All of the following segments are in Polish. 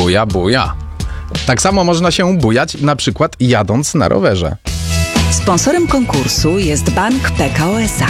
Buja, buja. Tak samo można się bujać na przykład jadąc na rowerze. Sponsorem konkursu jest Bank Pekao S.A.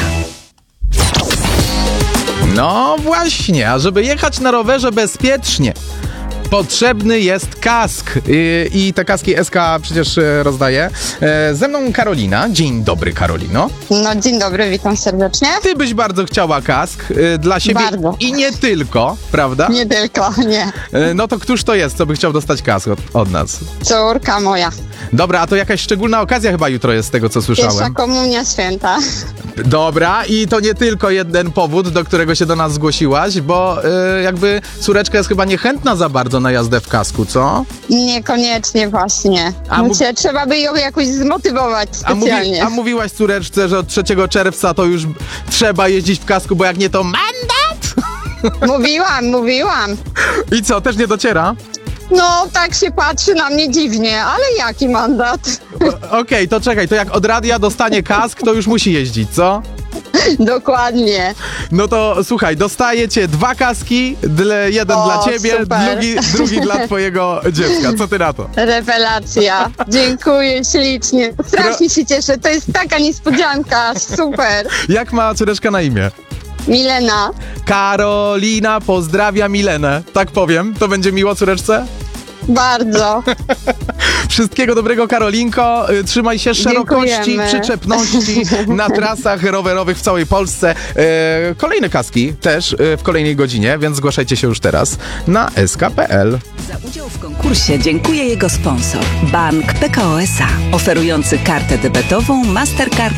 No właśnie, a żeby jechać na rowerze bezpiecznie, potrzebny jest kask. I te kaski SK przecież rozdaje. Ze mną Karolina. Dzień dobry, Karolino. No dzień dobry, witam serdecznie. Ty byś bardzo chciała kask dla siebie Bardzo. i nie tylko, prawda? Nie tylko, nie. No to któż to jest, co by chciał dostać kask od nas? Córka moja. Dobra, a to jakaś szczególna okazja chyba jutro jest z tego, co Pierwsza słyszałem. komunia święta. Dobra, i to nie tylko jeden powód, do którego się do nas zgłosiłaś, bo jakby córeczka jest chyba niechętna za bardzo na jazdę w kasku, co? Niekoniecznie właśnie. Trzeba by ją jakoś zmotywować specjalnie. A mówiłaś córeczce, że od 3 czerwca to już trzeba jeździć w kasku, bo jak nie to mandat? Mówiłam. I co, też nie dociera? No tak się patrzy na mnie dziwnie, ale jaki mandat? Okej, to czekaj, to jak od radia dostanie kask, to już musi jeździć, co? Dokładnie. No to słuchaj, dostajecie 2 kaski, jeden dla ciebie, super. drugi dla twojego dziecka. Co ty na to? Rewelacja. Dziękuję ślicznie. Strasznie się cieszę, to jest taka niespodzianka. Super. Jak ma córeczka na imię? Milena. Karolina pozdrawia Milenę. Tak powiem. To będzie miło córeczce? Bardzo. Wszystkiego dobrego, Karolinko. Trzymaj się szerokości, Dziękujemy. przyczepności na trasach rowerowych w całej Polsce. Kolejne kaski też w kolejnej godzinie, więc zgłaszajcie się już teraz na sk.pl. Za udział w konkursie dziękuję jego sponsor. Bank Pekao S.A. Oferujący kartę debetową Mastercard